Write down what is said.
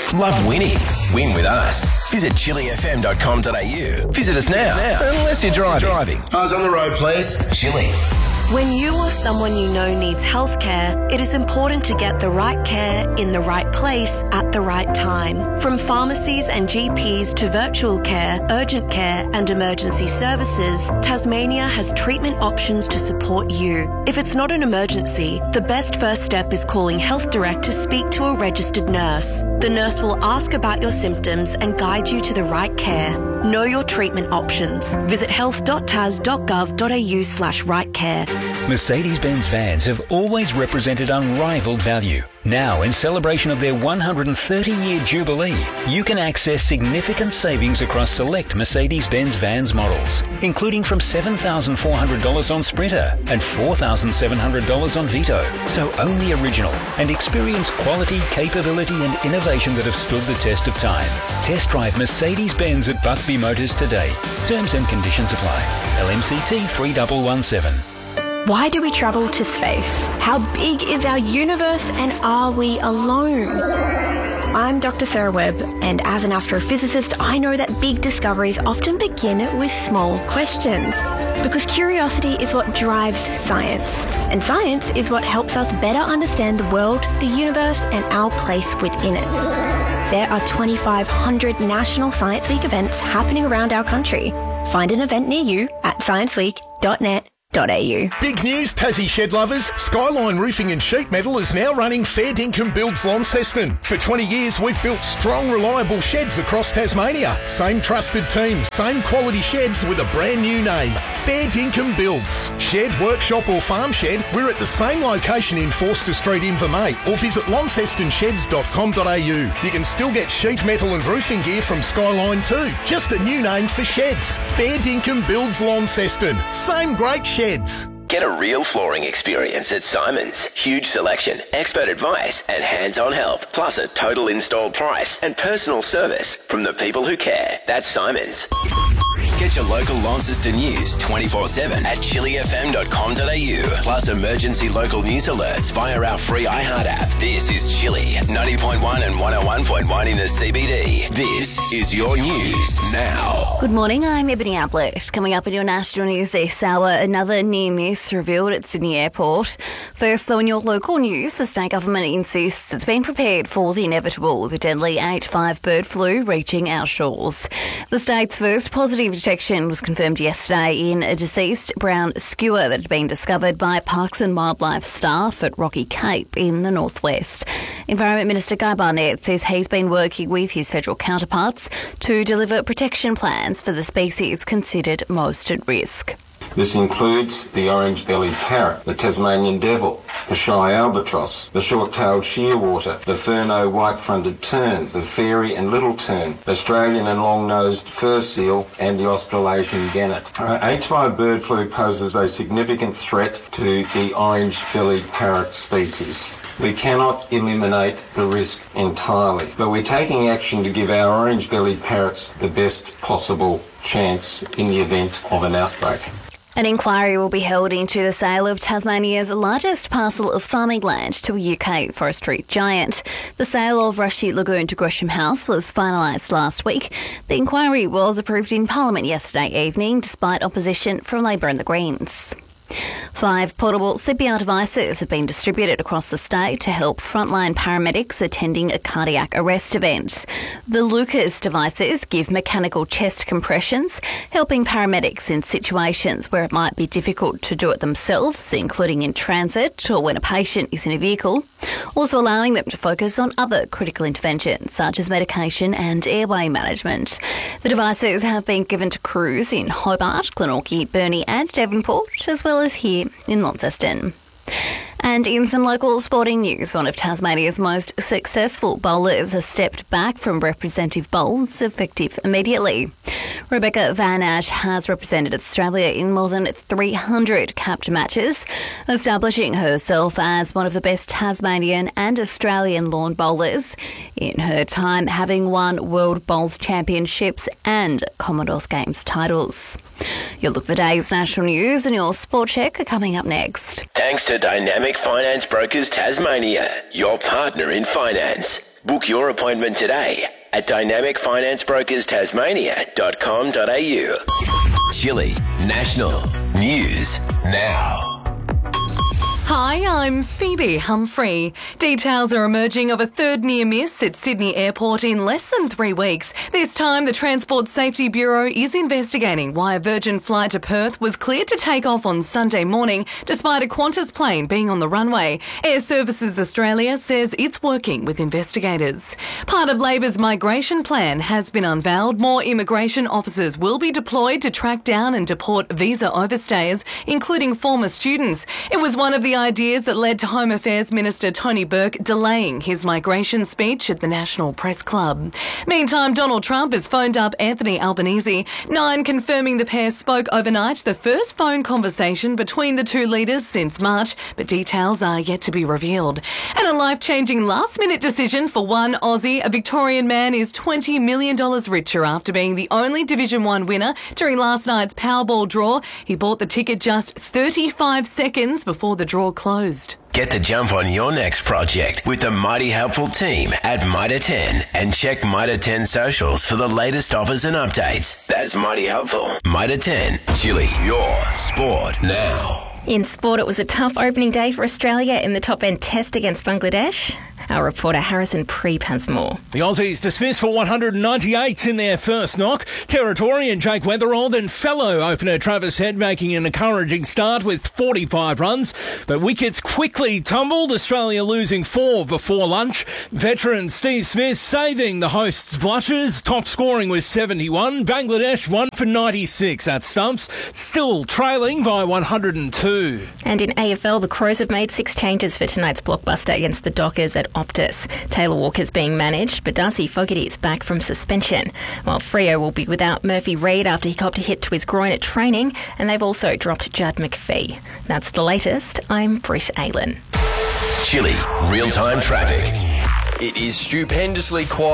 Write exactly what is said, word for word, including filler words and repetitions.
Love winning? Win with us. Visit chili f m dot com dot a u. Visit us now, unless you're driving. driving. Eyes on the road, please. Chili. When you or someone you know needs healthcare, it is important to get the right care in the right place at the right time. From pharmacies and G Ps to virtual care, urgent care and emergency services, Tasmania has treatment options to support you. If it's not an emergency, the best first step is calling Health Direct to speak to a registered nurse. The nurse will ask about your symptoms and guide you to the right care. Know your treatment options. Visit health dot tas dot gov dot a u slash right care. Mercedes-Benz vans have always represented unrivaled value. Now, in celebration of their one hundred thirty year jubilee, you can access significant savings across select Mercedes-Benz vans models, including from seven thousand four hundred dollars on Sprinter and four thousand seven hundred dollars on Vito. So own the original and experience quality, capability and innovation that have stood the test of time. Test drive Mercedes-Benz at Buckby Motors today. Terms and conditions apply. L M C T three one one seven. Why do we travel to space? How big is our universe and are we alone? I'm Doctor Sarah Webb, and as an astrophysicist, I know that big discoveries often begin with small questions. Because curiosity is what drives science, and science is what helps us better understand the world, the universe, and our place within it. There are twenty-five hundred National Science Week events happening around our country. Find an event near you at science week dot net. .au. Big news, Tassie shed lovers. Skyline Roofing and Sheet Metal is now running Fair Dinkum Builds Launceston. For twenty years, we've built strong, reliable sheds across Tasmania. Same trusted team, same quality sheds with a brand new name. Fair Dinkum Builds. Shed, workshop or farm shed, we're at the same location in Forster Street, Invermay, or visit launceston sheds dot com dot a u. You can still get sheet metal and roofing gear from Skyline too. Just a new name for sheds. Fair Dinkum Builds Launceston. Same great sheds. Get a real flooring experience at Simon's. Huge selection, expert advice and hands-on help, plus a total install price and personal service from the people who care. That's Simon's. Get your local Launceston news twenty-four seven at chili f m dot com dot a u. Plus emergency local news alerts via our free iHeart app. This is Chili, ninety point one and one oh one point one in the C B D. This is your news now. Good morning, I'm Ebony Ablett. Coming up in your national news this hour, another near miss revealed at Sydney Airport. First, though, in your local news, the state government insists it's been prepared for the inevitable, the deadly H five bird flu reaching our shores. The state's first positive detection was confirmed yesterday in a deceased brown skua that had been discovered by Parks and Wildlife staff at Rocky Cape in the northwest. Environment Minister Guy Barnett says he's been working with his federal counterparts to deliver protection plans for the species considered most at risk. This includes the orange-bellied parrot, the Tasmanian devil, the shy albatross, the short-tailed shearwater, the Furneaux white-fronted tern, the fairy and little tern, Australian and long-nosed fur seal, and the Australasian gannet. Uh, H five bird flu poses a significant threat to the orange-bellied parrot species. We cannot eliminate the risk entirely, but we're taking action to give our orange-bellied parrots the best possible chance in the event of an outbreak. An inquiry will be held into the sale of Tasmania's largest parcel of farming land to a U K forestry giant. The sale of Rushy Lagoon to Gresham House was finalised last week. The inquiry was approved in Parliament yesterday evening, despite opposition from Labor and the Greens. Five portable C P R devices have been distributed across the state to help frontline paramedics attending a cardiac arrest event. The Lucas devices give mechanical chest compressions, helping paramedics in situations where it might be difficult to do it themselves, including in transit or when a patient is in a vehicle, also allowing them to focus on other critical interventions such as medication and airway management. The devices have been given to crews in Hobart, Glenorchy, Burnie and Devonport, as well as here in Launceston. And in some local sporting news, one of Tasmania's most successful bowlers has stepped back from representative bowls effective immediately. Rebecca Van Ash has represented Australia in more than three hundred capped matches, establishing herself as one of the best Tasmanian and Australian lawn bowlers in her time, having won World Bowls Championships and Commonwealth Games titles. You'll look at the day's national news and your sport check are coming up next. Thanks to Dynamic Finance Brokers Tasmania, your partner in finance. Book your appointment today at dynamic finance brokers tasmania dot com dot a u. Chili National News Now. Hi, I'm Phoebe Humphrey. Details are emerging of a third near miss at Sydney Airport in less than three weeks. This time, the Transport Safety Bureau is investigating why a Virgin flight to Perth was cleared to take off on Sunday morning despite a Qantas plane being on the runway. Air Services Australia says it's working with investigators. Part of Labor's migration plan has been unveiled. More immigration officers will be deployed to track down and deport visa overstayers, including former students. It was one of the ideas that led to Home Affairs Minister Tony Burke delaying his migration speech at the National Press Club. Meantime, Donald Trump has phoned up Anthony Albanese. Nine confirming the pair spoke overnight, the first phone conversation between the two leaders since March, but details are yet to be revealed. And a life-changing last-minute decision for one Aussie. A Victorian man is twenty million dollars richer after being the only Division one winner during last night's Powerball draw. He bought the ticket just thirty-five seconds before the draw closed. Get the jump on your next project with the mighty helpful team at Mitre ten and check Mitre ten socials for the latest offers and updates. That's mighty helpful. Mitre ten, Chili, your sport now. In sport, it was a tough opening day for Australia in the top-end test against Bangladesh. Our reporter Harrison Preep has more. The Aussies dismissed for one hundred ninety-eight in their first knock. Territorian Jake Weatherald and fellow opener Travis Head making an encouraging start with forty-five runs. But wickets quickly tumbled, Australia losing four before lunch. Veteran Steve Smith saving the hosts' blushes. Top scoring was seventy-one. Bangladesh one for ninety-six at stumps, still trailing by one hundred two. And in A F L, the Crows have made six changes for tonight's blockbuster against the Dockers at Optus. Taylor Walker's being managed, but Darcy Fogarty is back from suspension, while Freo will be without Murphy Reid after he copped a hit to his groin at training, and they've also dropped Judd McPhee. That's the latest. I'm Brish Aylan. Chili, real-time traffic. It is stupendously quiet.